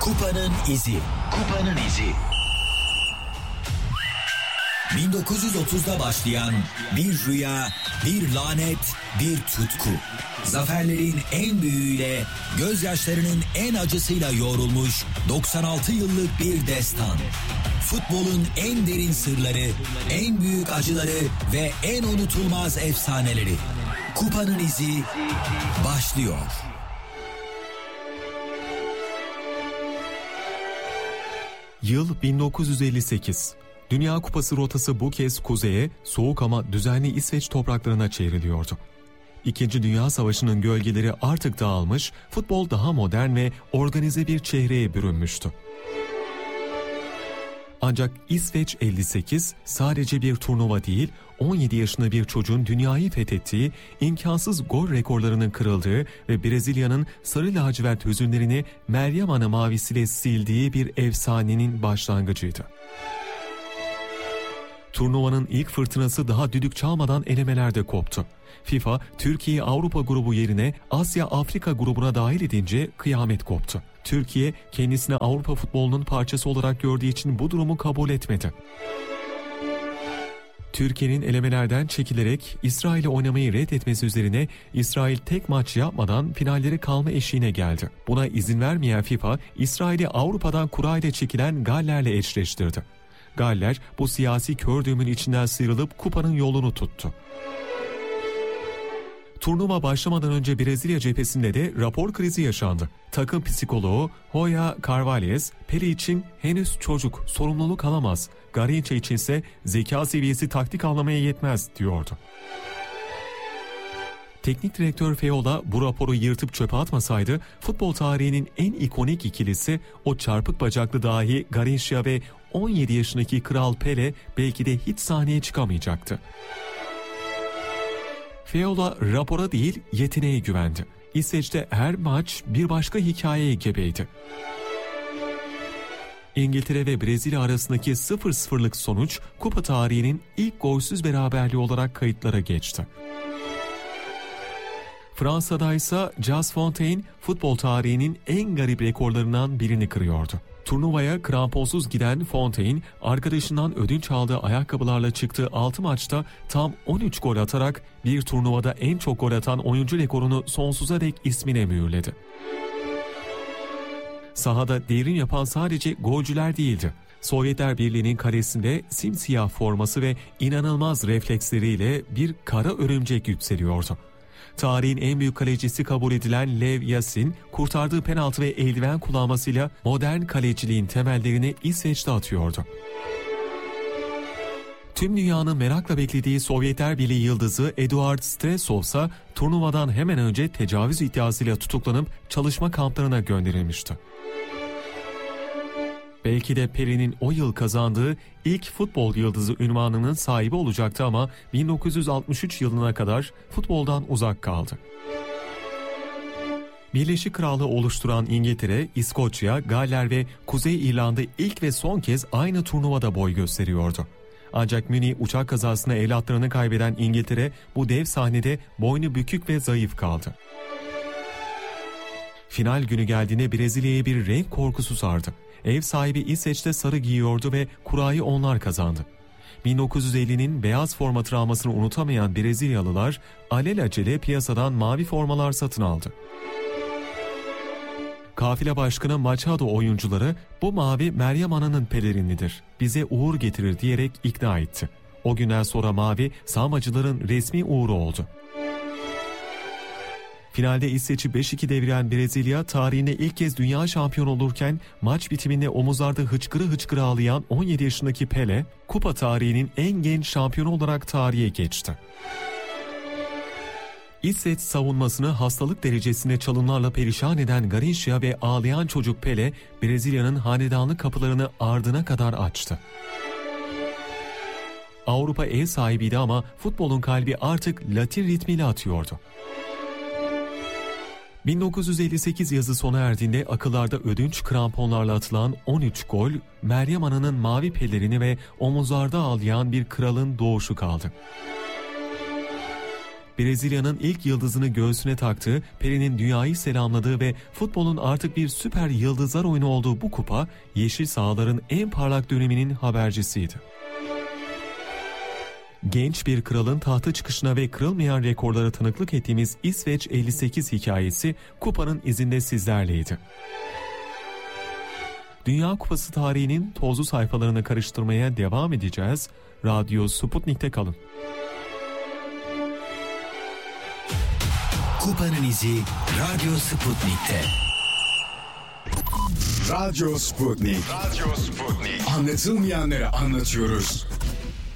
Kupanın izi. Kupanın izi. 1930'da başlayan bir rüya, bir lanet, bir tutku. Zaferlerin en büyüğüyle, gözyaşlarının en acısıyla yoğrulmuş 96 yıllık bir destan. Futbolun en derin sırları, en büyük acıları ve en unutulmaz efsaneleri. Kupanın izi başlıyor. Yıl 1958. Dünya Kupası rotası bu kez kuzeye, soğuk ama düzenli İsveç topraklarına çevriliyordu. İkinci Dünya Savaşı'nın gölgeleri artık dağılmış, futbol daha modern ve organize bir çehreye bürünmüştü. Ancak İsveç 58 sadece bir turnuva değil, 17 yaşında bir çocuğun dünyayı fethettiği, imkansız gol rekorlarının kırıldığı ve Brezilya'nın sarı lacivert hüzünlerini Meryem Ana mavisiyle sildiği bir efsanenin başlangıcıydı. Turnuvanın ilk fırtınası daha düdük çalmadan elemelerde koptu. FIFA, Türkiye'yi Avrupa grubu yerine Asya-Afrika grubuna dahil edince kıyamet koptu. Türkiye, kendisini Avrupa futbolunun parçası olarak gördüğü için bu durumu kabul etmedi. Türkiye'nin elemelerden çekilerek İsrail'e oynamayı reddetmesi üzerine İsrail tek maç yapmadan finallere kalma eşiğine geldi. Buna izin vermeyen FIFA, İsrail'i Avrupa'dan kura ile çekilen Galler'le eşleştirdi. Galler bu siyasi kör düğümün içinden sıyrılıp kupanın yolunu tuttu. Turnuva başlamadan önce Brezilya cephesinde de rapor krizi yaşandı. Takım psikoloğu Hoya Carvalhes, Pelé için henüz çocuk, sorumluluk alamaz. Garrincha içinse zeka seviyesi taktik anlamaya yetmez diyordu. Teknik direktör Feola bu raporu yırtıp çöpe atmasaydı futbol tarihinin en ikonik ikilisi o çarpık bacaklı dahi Garrincha ve 17 yaşındaki Kral Pelé belki de hiç sahneye çıkamayacaktı. Feola rapora değil yeteneğe güvendi. İsveç'te her maç bir başka hikayeye gebeydi. İngiltere ve Brezilya arasındaki 0-0'lık sonuç kupa tarihinin ilk golsüz beraberliği olarak kayıtlara geçti. Fransa'da ise Jules Fontaine futbol tarihinin en garip rekorlarından birini kırıyordu. Turnuvaya kramponsuz giden Fontaine, arkadaşından ödünç aldığı ayakkabılarla çıktığı 6 maçta tam 13 gol atarak bir turnuvada en çok gol atan oyuncu rekorunu sonsuza dek ismine mühürledi. Sahada devrim yapan sadece golcüler değildi. Sovyetler Birliği'nin kalesinde simsiyah forması ve inanılmaz refleksleriyle bir kara örümcek yükseliyordu. Tarihin en büyük kalecisi kabul edilen Lev Yashin, kurtardığı penaltı ve eldiven kullanmasıyla modern kaleciliğin temellerini İsveç'te atıyordu. Tüm dünyanın merakla beklediği Sovyetler Birliği yıldızı Eduard Stressov ise turnuvadan hemen önce tecavüz iddiasıyla tutuklanıp çalışma kamplarına gönderilmişti. Belki de Pelé'nin o yıl kazandığı ilk futbol yıldızı unvanının sahibi olacaktı ama 1963 yılına kadar futboldan uzak kaldı. Birleşik Krallığı oluşturan İngiltere, İskoçya, Galler ve Kuzey İrlanda ilk ve son kez aynı turnuvada boy gösteriyordu. Ancak Münih uçak kazasında evlatlarını kaybeden İngiltere bu dev sahnede boynu bükük ve zayıf kaldı. Final günü geldiğinde Brezilya'ya bir renk korkusu sardı. Ev sahibi İsveç'te sarı giyiyordu ve kurayı onlar kazandı. 1950'nin beyaz forma travmasını unutamayan Brezilyalılar alelacele piyasadan mavi formalar satın aldı. Kafile başkanı Machado oyuncuları bu mavi Meryem Ana'nın pelerinlidir, bize uğur getirir diyerek ikna etti. O günden sonra mavi sağmacıların resmi uğuru oldu. Finalde İsveç'i 5-2 deviren Brezilya tarihinde ilk kez dünya şampiyonu olurken maç bitiminde omuzlarda hıçkıra hıçkıra ağlayan 17 yaşındaki Pelé, kupa tarihinin en genç şampiyonu olarak tarihe geçti. İsveç savunmasını hastalık derecesinde çalımlarla perişan eden Garrincha ve ağlayan çocuk Pelé, Brezilya'nın hanedanlık kapılarını ardına kadar açtı. Avrupa ev sahibiydi ama futbolun kalbi artık Latin ritmiyle atıyordu. 1958 yazı sona erdiğinde akıllarda ödünç kramponlarla atılan 13 gol, Meryem Ana'nın mavi pelerini ve omuzlarda ağlayan bir kralın doğuşu kaldı. Brezilya'nın ilk yıldızını göğsüne taktığı, Pele'nin dünyayı selamladığı ve futbolun artık bir süper yıldızlar oyunu olduğu bu kupa, yeşil sahaların en parlak döneminin habercisiydi. Genç bir kralın tahta çıkışına ve kırılmayan rekorlara tanıklık ettiğimiz İsveç 58 hikayesi kupanın izinde sizlerleydi. Dünya Kupası tarihinin tozlu sayfalarını karıştırmaya devam edeceğiz. Radyo Sputnik'te kalın. Kupanın izi Radyo Sputnik'te. Radyo Sputnik. Anlatılmayanları anlatıyoruz.